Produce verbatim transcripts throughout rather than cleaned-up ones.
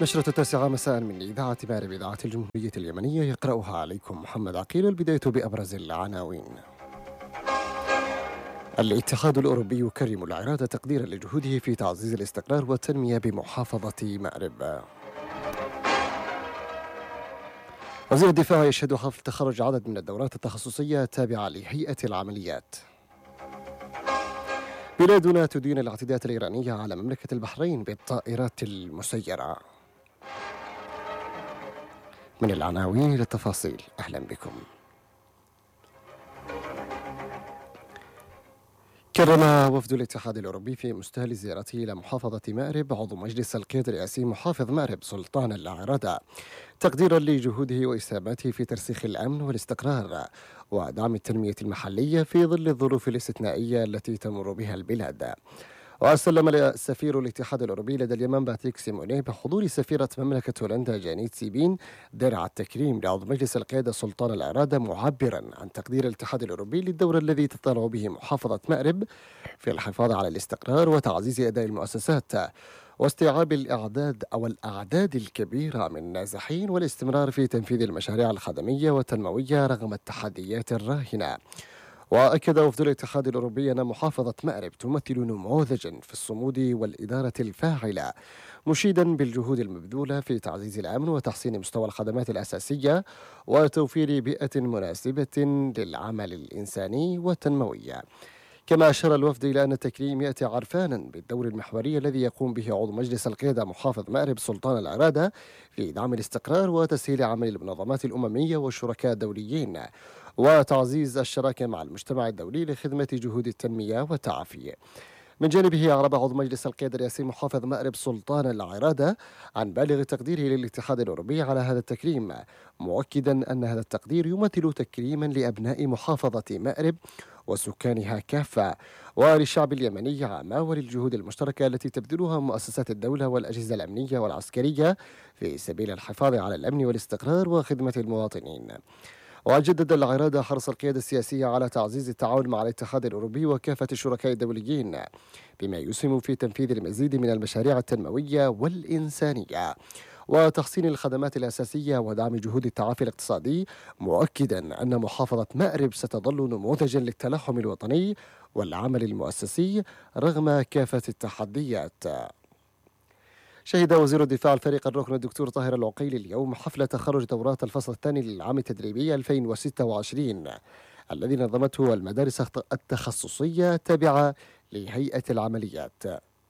نشرة التاسعة مساء من إذاعة مارب إذاعة الجمهورية اليمنية، يقرأها عليكم محمد عقيل. البداية بأبرز العناوين. الاتحاد الأوروبي يكرم العراق تقديرا لجهوده في تعزيز الاستقرار والتنمية بمحافظة مأرب. وزير الدفاع يشهد حفل تخرج عدد من الدورات التخصصية التابعة لهيئة العمليات. بلادنا تدين الاعتداءات الإيرانية على مملكة البحرين بالطائرات المسيرة. من العناوين للتفاصيل، أهلا بكم. كرم وفد الاتحاد الأوروبي في مستهل زيارته إلى محافظة مأرب عضو مجلس القيادة الرئاسي محافظ مأرب سلطان العرادة تقديرا لجهوده وإسهاماته في ترسيخ الأمن والاستقرار ودعم التنمية المحلية في ظل الظروف الاستثنائية التي تمر بها البلاد. وسلم السفير الاتحاد الأوروبي لدى اليمن باتريك سيموني بحضور سفيرة مملكة هولندا جانيت سيبين درع التكريم لعضو مجلس القيادة سلطان العرادة، معبرا عن تقدير الاتحاد الأوروبي للدور الذي تطلع به محافظة مأرب في الحفاظ على الاستقرار وتعزيز أداء المؤسسات واستيعاب الأعداد أو الأعداد الكبيرة من النازحين والاستمرار في تنفيذ المشاريع الخدمية والتنموية رغم التحديات الراهنة. وأكد وفد الاتحاد الأوروبي أن محافظة مأرب تمثل نموذجا في الصمود والإدارة الفاعلة، مشيدا بالجهود المبذولة في تعزيز الأمن وتحسين مستوى الخدمات الأساسية وتوفير بيئة مناسبة للعمل الإنساني والتنموي. كما أشار الوفد إلى أن التكريم يأتي عرفانا بالدور المحوري الذي يقوم به عضو مجلس القيادة محافظ مأرب سلطان العرادة في دعم الاستقرار وتسهيل عمل المنظمات الأممية والشركاء الدوليين وتعزيز الشراكة مع المجتمع الدولي لخدمة جهود التنمية والتعافي. من جانبه أعرب عضو مجلس القيادة الرئاسي محافظ مأرب سلطان العرادة عن بالغ تقديره للاتحاد الأوروبي على هذا التكريم، مؤكدا أن هذا التقدير يمثل تكريما لأبناء محافظة مأرب وسكانها كافة وللشعب اليمني عامة وللجهود المشتركة التي تبذلها مؤسسات الدولة والأجهزة الأمنية والعسكرية في سبيل الحفاظ على الأمن والاستقرار وخدمة المواطنين. وجدد العرادة حرص القيادة السياسية على تعزيز التعاون مع الاتحاد الأوروبي وكافة الشركاء الدوليين بما يسهم في تنفيذ المزيد من المشاريع التنموية والإنسانية وتحسين الخدمات الأساسية ودعم جهود التعافي الاقتصادي، مؤكدا أن محافظة مأرب ستظل نموذجا للتلاحم الوطني والعمل المؤسسي رغم كافة التحديات. شهد وزير الدفاع الفريق الركن الدكتور طاهر العقيلي اليوم حفل تخرج دورات الفصل الثاني للعام التدريبي ألفين وستة وعشرين الذي نظمته المدارس التخصصية التابعة لهيئة العمليات.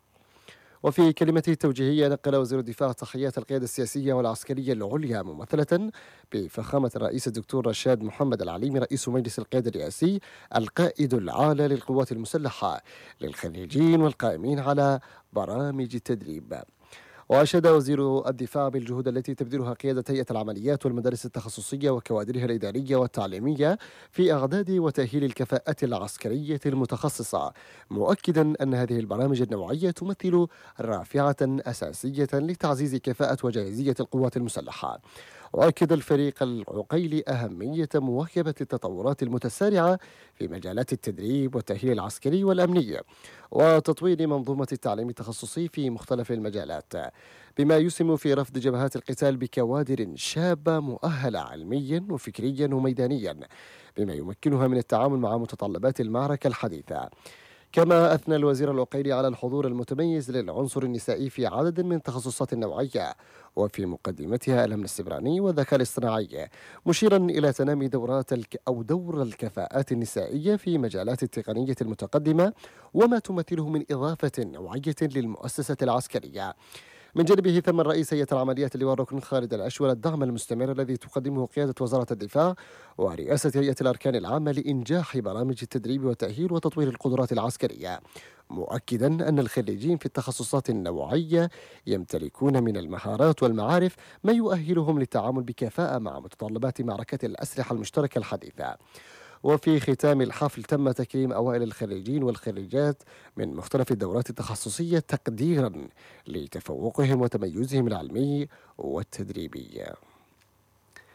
وفي كلمته التوجيهية نقل وزير الدفاع تحيات القيادة السياسية والعسكرية العليا ممثلة بفخامة الرئيس الدكتور رشاد محمد العليمي رئيس مجلس القيادة الرئاسي القائد الأعلى للقوات المسلحة للخريجين والقائمين على برامج التدريب. وأشاد وزير الدفاع بالجهود التي تبذلها قيادة هيئة العمليات والمدارس التخصصية وكوادرها الإدارية والتعليمية في إعداد وتأهيل الكفاءات العسكرية المتخصصة، مؤكدا أن هذه البرامج النوعية تمثل رافعة أساسية لتعزيز كفاءة وجاهزية القوات المسلحة. وأكد الفريق العقيلي أهمية مواكبة التطورات المتسارعة في مجالات التدريب والتأهيل العسكري والأمني وتطوير منظومة التعليم التخصصي في مختلف المجالات بما يسهم في رفض جبهات القتال بكوادر شابة مؤهلة علميا وفكريا وميدانيا بما يمكنها من التعامل مع متطلبات المعركة الحديثة. كما أثنى الوزير العقيلي على الحضور المتميز للعنصر النسائي في عدد من التخصصات النوعية وفي مقدمتها الأمن السيبراني والذكاء الاصطناعي، مشيرا إلى تنامي دورات الك أو دور الكفاءات النسائية في مجالات التقنية المتقدمة وما تمثله من إضافة نوعية للمؤسسة العسكرية. من جانبه ثمن رئيس هيئة العمليات اللواء الركن خالد الأشول الدعم المستمر الذي تقدمه قيادة وزارة الدفاع ورئاسة هيئة الأركان العامة لإنجاح برامج التدريب والتأهيل وتطوير القدرات العسكرية، مؤكدا أن الخريجين في التخصصات النوعية يمتلكون من المهارات والمعارف ما يؤهلهم للتعامل بكفاءة مع متطلبات معركة الأسلحة المشتركة الحديثة. وفي ختام الحفل تم تكريم أوائل الخريجين والخريجات من مختلف الدورات التخصصية تقديرا لتفوقهم وتميزهم العلمي والتدريبي.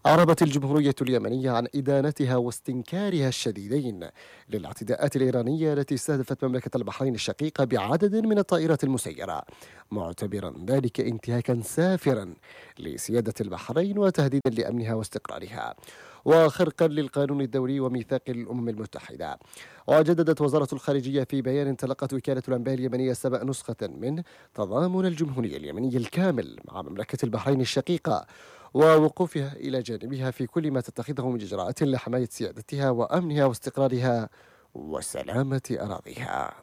أعربت الجمهورية اليمنية عن إدانتها واستنكارها الشديدين للاعتداءات الإيرانية التي استهدفت مملكة البحرين الشقيقة بعدد من الطائرات المسيرة، معتبرا ذلك انتهاكا سافرا لسيادة البحرين وتهديدا لأمنها واستقرارها وخرقا للقانون الدولي وميثاق الأمم المتحدة. وجددت وزارة الخارجية في بيان تلقت وكالة الأنباء اليمنية سبأ نسخة منه تضامن الجمهورية اليمنية الكامل مع مملكة البحرين الشقيقة ووقوفها إلى جانبها في كل ما تتخذه من إجراءات لحماية سيادتها وأمنها واستقرارها وسلامة أراضيها.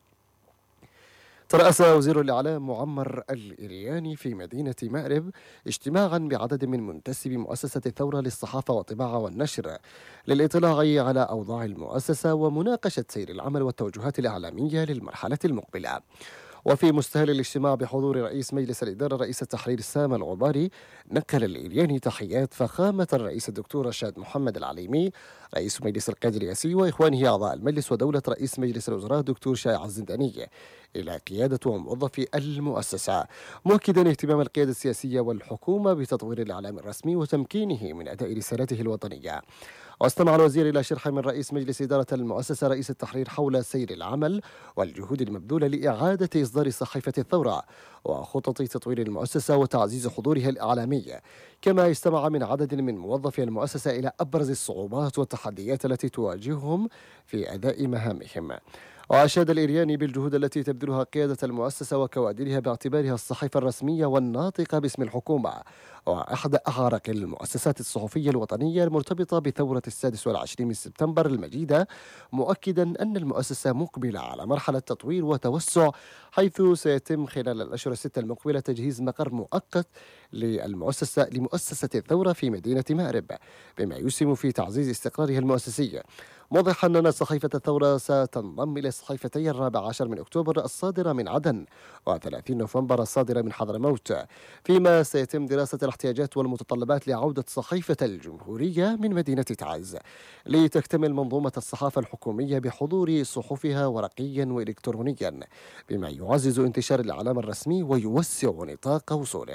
ترأس وزير الإعلام معمر الإرياني في مدينة مأرب اجتماعا بعدد من منتسبي مؤسسة الثورة للصحافة والطباعة والنشر للاطلاع على أوضاع المؤسسة ومناقشة سير العمل والتوجهات الإعلامية للمرحلة المقبلة. وفي مستهل الاجتماع بحضور رئيس مجلس الإدارة رئيس التحرير سام الغباري، نقل الإيرياني تحيات فخامة الرئيس الدكتور رشاد محمد العليمي رئيس مجلس القيادة الرئاسي وإخوانه أعضاء المجلس ودولة رئيس مجلس الوزراء الدكتور شائع الزنداني إلى قيادة وموظفي المؤسسة، مؤكدا اهتمام القيادة السياسية والحكومة بتطوير الإعلام الرسمي وتمكينه من أداء رسالته الوطنية. واستمع الوزير إلى شرح من رئيس مجلس إدارة المؤسسة رئيس التحرير حول سير العمل والجهود المبذولة لإعادة إصدار صحيفة الثورة وخطط تطوير المؤسسة وتعزيز حضورها الإعلامي، كما استمع من عدد من موظفي المؤسسة إلى أبرز الصعوبات والتحديات التي تواجههم في أداء مهامهم. وأشاد الإيرياني بالجهود التي تبذلها قيادة المؤسسة وكوادرها باعتبارها الصحيفة الرسمية والناطقة باسم الحكومة وأحد أعرق المؤسسات الصحفية الوطنية المرتبطة بثورة السادس والعشرين من سبتمبر المجيدة، مؤكدا أن المؤسسة مقبلة على مرحلة تطوير وتوسع، حيث سيتم خلال الأشهر الستة المقبلة تجهيز مقر مؤقت للمؤسسة لمؤسسة الثورة في مدينة مأرب، بما يسهم في تعزيز استقرارها المؤسسي، موضحا أن صحيفة الثورة ستنضم إلى الصحيفتي الرابع عشر من أكتوبر الصادرة من عدن وثلاثين نوفمبر الصادرة من حضرموت، فيما سيتم دراسة الاحتياجات والمتطلبات لعودة صحيفة الجمهورية من مدينة تعز لتكتمل منظومة الصحافة الحكومية بحضور صحفها ورقيا وإلكترونيا، بما يعزز انتشار الإعلام الرسمي ويوسع نطاق وصوله.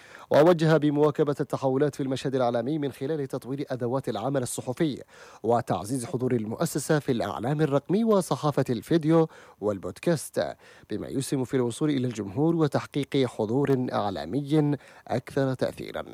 ووجه بمواكبة التحولات في المشهد الإعلامي من خلال تطوير أدوات العمل الصحفي وتعزيز حضور المؤسسة في الإعلام الرقمي وصحافة الفيديو والبودكاست، بما يسهم في الوصول إلى الجمهور وتحقيق حضور إعلامي أكثر تأثيرا.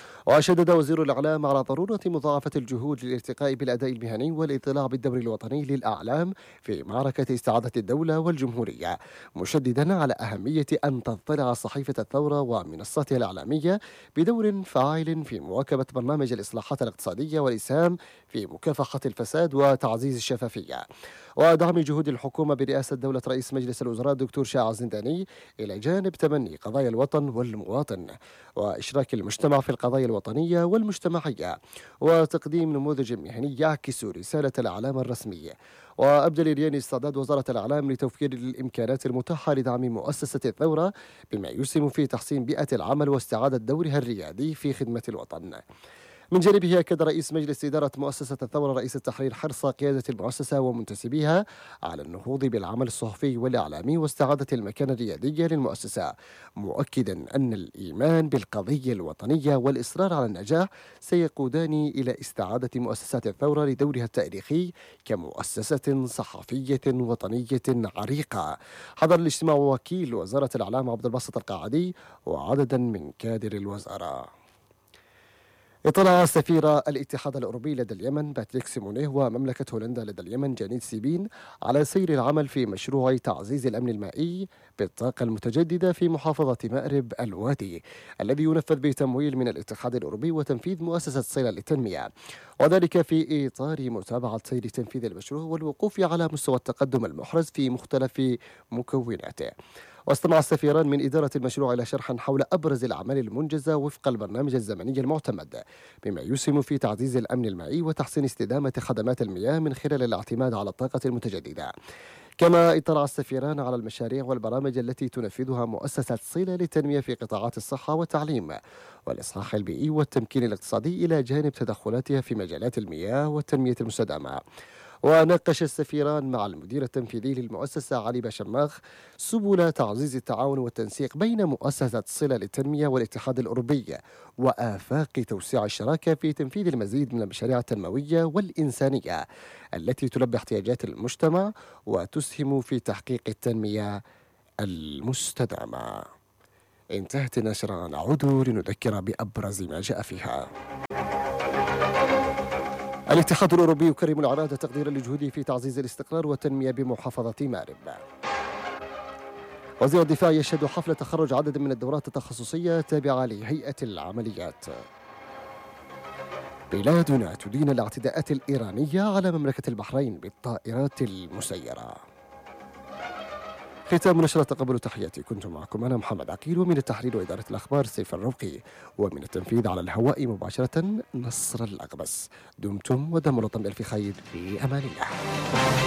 وشدد وزير الإعلام على ضرورة مضاعفة الجهود للارتقاء بالأداء المهني والإطلاع بالدور الوطني للإعلام في معركة استعادة الدولة والجمهورية، مشددا على أهمية أن تضطلع صحيفة الثورة ومنصاتها الإعلامية بدور فاعل في مواكبة برنامج الإصلاحات الاقتصادية والإسهام في مكافحة الفساد وتعزيز الشفافية، ودعم جهود الحكومة برئاسة دولة رئيس مجلس الوزراء الدكتور شائع الزنداني إلى جانب تبني قضايا الوطن والمواطن وإشراك المجتمع في القضايا الوطنية والمجتمعية وتقديم نموذج مهني يعكس رسالة الإعلام الرسمي. وأبدى الإيرياني استعداد وزارة الإعلام لتوفير الإمكانات المتاحة لدعم مؤسسة الثورة بما يسهم في تحسين بيئة العمل واستعادة دورها الريادي في خدمة الوطن. من جانبه أكد رئيس مجلس إدارة مؤسسة الثورة رئيس التحرير حرص قيادة المؤسسة ومنتسبيها على النهوض بالعمل الصحفي والإعلامي واستعادة المكانة الريادية للمؤسسة، مؤكدا أن الإيمان بالقضية الوطنية والإصرار على النجاح سيقودان إلى استعادة مؤسسات الثورة لدورها التاريخي كمؤسسة صحفية وطنية عريقة. حضر الاجتماع وكيل وزارة الإعلام عبد الباسط القاعدي وعددا من كادر الوزارة. اطلع سفير الاتحاد الأوروبي لدى اليمن باتريك سيمونيه ومملكة هولندا لدى اليمن جانيت سيبين على سير العمل في مشروع تعزيز الأمن المائي بالطاقة المتجددة في محافظة مأرب الوادي الذي ينفذ بتمويل من الاتحاد الأوروبي وتنفيذ مؤسسة صلة للتنمية، وذلك في إطار متابعة سير تنفيذ المشروع والوقوف على مستوى التقدم المحرز في مختلف مكوناته. واستمع السفيران من إدارة المشروع إلى شرح حول أبرز الأعمال المنجزة وفق البرنامج الزمني المعتمد بما يسهم في تعزيز الأمن المائي وتحسين استدامة خدمات المياه من خلال الاعتماد على الطاقة المتجددة. كما اطلع السفيران على المشاريع والبرامج التي تنفذها مؤسسة صلة للتنمية في قطاعات الصحة والتعليم والإصلاح البيئي والتمكين الاقتصادي إلى جانب تدخلاتها في مجالات المياه والتنمية المستدامة. وناقش السفيران مع المدير التنفيذي للمؤسسة علي باشماغ سبل تعزيز التعاون والتنسيق بين مؤسسة صلة للتنمية والاتحاد الأوروبي وآفاق توسيع الشراكة في تنفيذ المزيد من المشاريع التنموية والإنسانية التي تلبي احتياجات المجتمع وتسهم في تحقيق التنمية المستدامة. انتهت النشرة، نعود لنذكر بأبرز ما جاء فيها. الاتحاد الأوروبي يكرم العراق تقديرا لجهوده في تعزيز الاستقرار والتنمية بمحافظة مأرب. وزير الدفاع يشهد حفل تخرج عدد من الدورات التخصصية تابعة لهيئة العمليات. بلادنا تدين الاعتداءات الإيرانية على مملكة البحرين بالطائرات المسيرة. ختام نشرة، تقبلوا تحياتي، كنت معكم أنا محمد عقيل، ومن التحرير وإدارة الأخبار سيف الروقي، ومن التنفيذ على الهواء مباشرة نصر الأغبس. دمتم ودم الوطن بألف خير، في أمان الله.